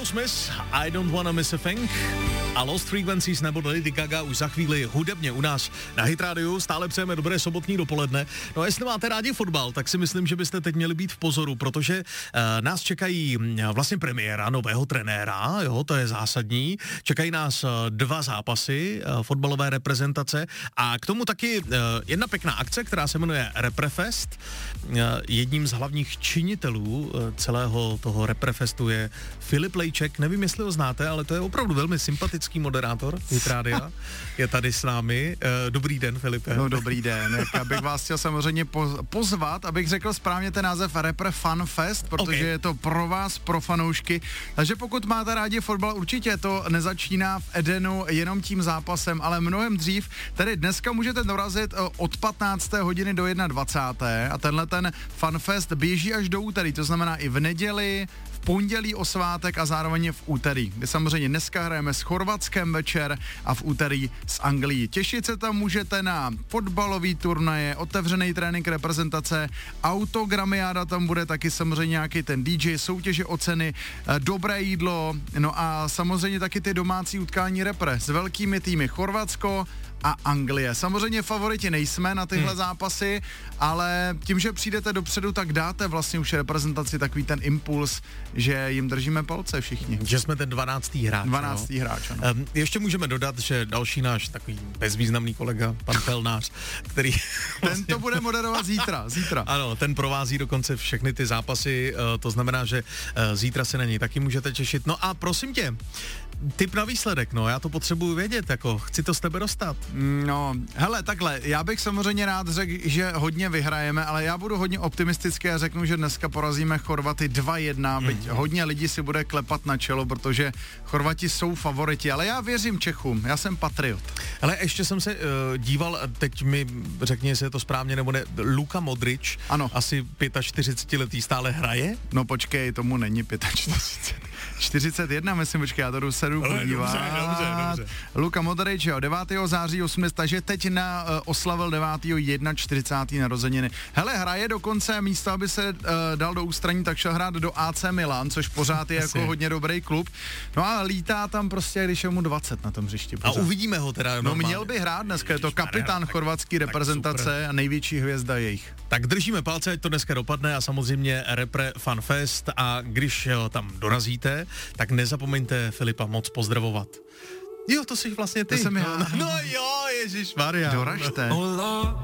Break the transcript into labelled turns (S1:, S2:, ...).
S1: Aerosmith, I don't wanna miss a thing. A Lost Frequencies nebo Lady Gaga už za chvíli hudebně u nás na Hit Radio. Stále přejeme dobré sobotní dopoledne. No a jestli máte rádi fotbal, tak si myslím, že byste teď měli být v pozoru, protože nás čekají vlastně premiéra nového trenéra, jo, to je zásadní. Čekají nás 2 zápasy fotbalové reprezentace a k tomu taky jedna pěkná akce, která se jmenuje Reprefest. Jedním z hlavních činitelů celého toho Reprefestu je Filip Lejček. Nevím, jestli ho znáte, ale to je opravdu velmi sympatický moderátor Hit Radia. Je tady s námi. Dobrý den, Filipe.
S2: No dobrý den. Já bych vás chtěl samozřejmě pozvat, abych řekl správně ten název Repre Fun Fest, protože je to pro vás, pro fanoušky. Takže pokud máte rádi fotbal, určitě to nezačíná v Edenu jenom tím zápasem, ale mnohem dřív. Tedy dneska můžete dorazit od 15. hodiny do 21. a tenhle ten Fun Fest běží až do úterý, to znamená i v neděli, v pondělí o svátek a zároveň v úterý. My samozřejmě dneska hrajeme s Chorvatskem večer a v úterý s Anglií. Těšit se tam můžete na fotbalový turnaje, otevřený trénink reprezentace, autogramiáda tam bude taky samozřejmě nějaký ten DJ, soutěže o ceny, dobré jídlo, no a samozřejmě taky ty domácí utkání repre s velkými týmy Chorvatsko a Anglie. Samozřejmě favoriti nejsme na tyhle zápasy, ale tím, že přijdete dopředu, tak dáte vlastně už reprezentaci takový ten impuls, že jim držíme palce všichni.
S1: Že jsme ten 12. hráč.
S2: 12. hráč, ano.
S1: Ještě můžeme dodat, že další náš takový bezvýznamný kolega, pan Pelnář, který...
S2: Ten to bude moderovat zítra.
S1: Ano, ten provází dokonce všechny ty zápasy, to znamená, že zítra se na něj taky můžete těšit. No a prosím tě, tip na výsledek, no, já to potřebuji vědět, jako chci to z tebe dostat.
S2: No, hele, takhle, já bych samozřejmě rád řekl, že hodně vyhrajeme, ale já budu hodně optimistický a řeknu, že dneska porazíme Chorvaty 2-1, byť hodně lidí si bude klepat na čelo, protože Chorvati jsou favoriti, ale já věřím Čechům, já jsem patriot.
S1: Ale ještě jsem se díval, teď mi řekni, jestli je to správně nebo ne, Luka Modrič,
S2: ano.
S1: Asi 45letý stále hraje?
S2: No počkej, tomu není 45. 41, myslím, počkej, já to jdu podívat.
S1: Dobře.
S2: Luka Modrič, jo, 9. září 80, takže teď oslavil 9. 41. narozeniny. Hele, hraje dokonce místo, aby se dal do ústraní, tak šel hrát do AC Milan, což pořád je jako hodně dobrý klub. No a lítá tam prostě, když je mu 20 na tom hřišti. Pořád.
S1: A uvidíme ho teda normálně.
S2: No měl by hrát dneska, je to kapitán chorvatský reprezentace a největší hvězda jejich.
S1: Tak držíme palce, ať to dneska dopadne a samozřejmě Repre Fun Fest a když tam dorazíte, tak nezapomeňte Filipa moc pozdravovat. Jo, to jsi vlastně ty.
S2: To jsem já.
S1: No jo, ježišmarja.
S2: Doražte.